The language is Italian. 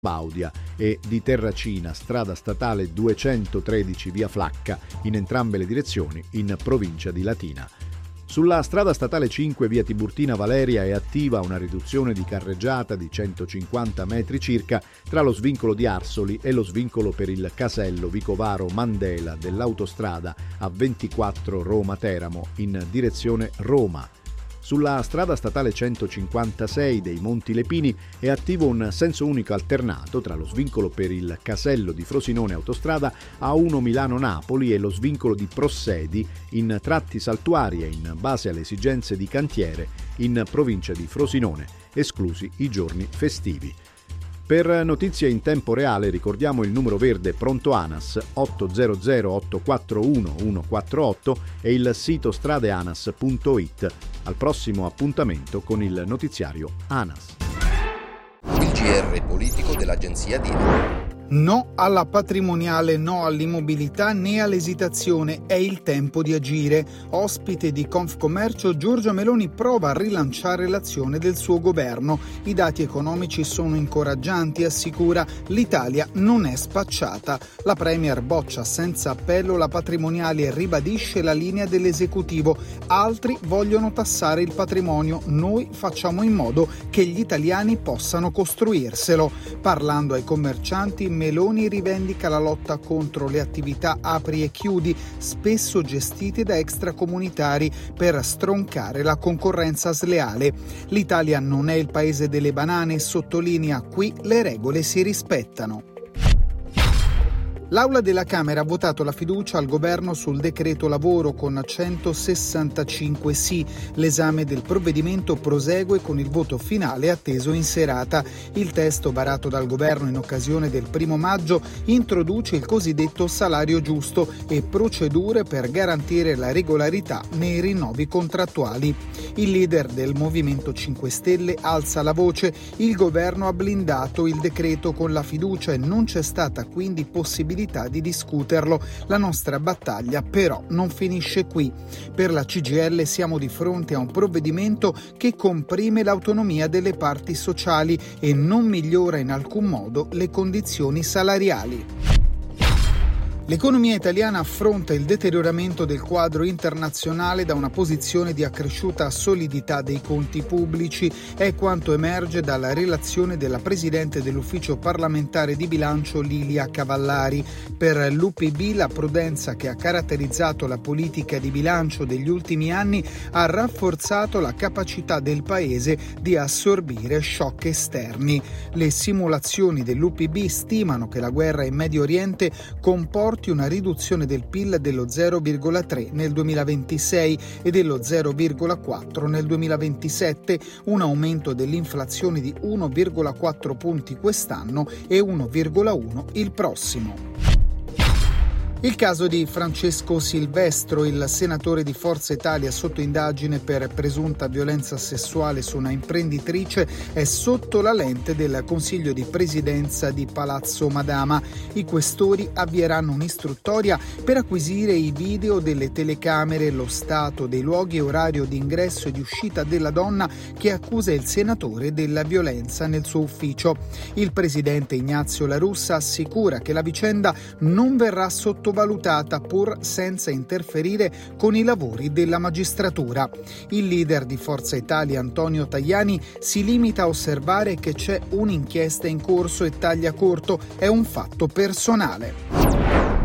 Baudia e di Terracina, strada statale 213 via Flacca, in entrambe le direzioni, in provincia di Latina. Sulla strada statale 5 via Tiburtina Valeria è attiva una riduzione di carreggiata di 150 metri circa tra lo svincolo di Arsoli e lo svincolo per il casello Vicovaro Mandela dell'autostrada A24 Roma-Teramo in direzione Roma. Sulla strada statale 156 dei Monti Lepini è attivo un senso unico alternato tra lo svincolo per il casello di Frosinone Autostrada A1 Milano-Napoli e lo svincolo di Prossedi in tratti saltuari e in base alle esigenze di cantiere in provincia di Frosinone, esclusi i giorni festivi. Per notizie in tempo reale ricordiamo il numero verde Pronto ANAS 800 841 148 e il sito stradeanas.it. Al prossimo appuntamento con il notiziario ANAS. Il GR politico dell'agenzia DINA. No alla patrimoniale, no all'immobilità né all'esitazione, è il tempo di agire. Ospite di Confcommercio, Giorgia Meloni prova a rilanciare l'azione del suo governo. I dati economici sono incoraggianti, assicura, l'Italia non è spacciata. La Premier boccia senza appello la patrimoniale e ribadisce la linea dell'esecutivo. Altri vogliono tassare il patrimonio, noi facciamo in modo che gli italiani possano costruirselo. Parlando ai commercianti, Meloni rivendica la lotta contro le attività apri e chiudi, spesso gestite da extracomunitari, per stroncare la concorrenza sleale. L'Italia non è il paese delle banane, sottolinea, qui le regole si rispettano. L'Aula della Camera ha votato la fiducia al governo sul decreto lavoro con 165 sì. L'esame del provvedimento prosegue con il voto finale atteso in serata. Il testo varato dal governo in occasione del 1 maggio introduce il cosiddetto salario giusto e procedure per garantire la regolarità nei rinnovi contrattuali. Il leader del Movimento 5 Stelle alza la voce. Il governo ha blindato il decreto con la fiducia e non c'è stata quindi possibilità di discuterlo. La nostra battaglia però non finisce qui. Per la CGIL siamo di fronte a un provvedimento che comprime l'autonomia delle parti sociali e non migliora in alcun modo le condizioni salariali. L'economia italiana affronta il deterioramento del quadro internazionale da una posizione di accresciuta solidità dei conti pubblici, è quanto emerge dalla relazione della Presidente dell'Ufficio parlamentare di bilancio Lilia Cavallari. Per l'UPB la prudenza che ha caratterizzato la politica di bilancio degli ultimi anni ha rafforzato la capacità del Paese di assorbire shock esterni. Le simulazioni dell'UPB stimano che la guerra in Medio Oriente comporti una riduzione del PIL dello 0,3 nel 2026 e dello 0,4 nel 2027, un aumento dell'inflazione di 1,4 punti quest'anno e 1,1 il prossimo. Il caso di Francesco Silvestro, il senatore di Forza Italia sotto indagine per presunta violenza sessuale su una imprenditrice, è sotto la lente del Consiglio di Presidenza di Palazzo Madama. I questori avvieranno un'istruttoria per acquisire i video delle telecamere, lo stato dei luoghi e orario di ingresso e di uscita della donna che accusa il senatore della violenza nel suo ufficio. Il presidente Ignazio La Russa assicura che la vicenda non verrà sottovalutata pur senza interferire con i lavori della magistratura. Il leader di Forza Italia Antonio Tajani si limita a osservare che c'è un'inchiesta in corso e taglia corto, è un fatto personale.